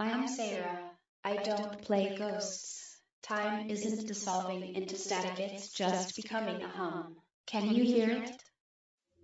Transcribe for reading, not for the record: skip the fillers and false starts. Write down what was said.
I'm Sarah. I don't play ghosts. Time isn't dissolving into static, it's just becoming a hum. Can you hear it?